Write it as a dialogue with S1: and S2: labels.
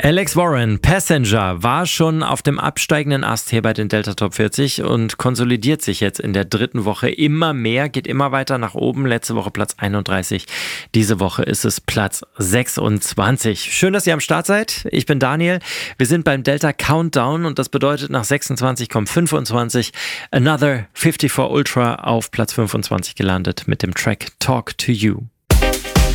S1: Alex Warren, Passenger, war schon auf dem absteigenden Ast hier bei den Delta Top 40 und konsolidiert sich jetzt in der dritten Woche immer mehr, geht immer weiter nach oben. Letzte Woche Platz 31, diese Woche ist es Platz 26. Schön, dass ihr am Start seid. Ich bin Daniel. Wir sind beim Delta Countdown und das bedeutet, nach 26 kommt 25. Another 54 Ultra auf Platz 25 gelandet mit dem Track Talk to You.